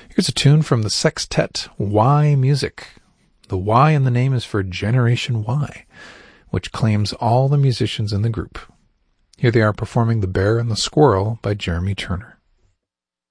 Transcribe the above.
Here's a tune from the sextet Y Music. The Y in the name is for Generation Y, which claims all the musicians in the group. Here they are performing The Bear and the Squirrel by Jeremy Turner.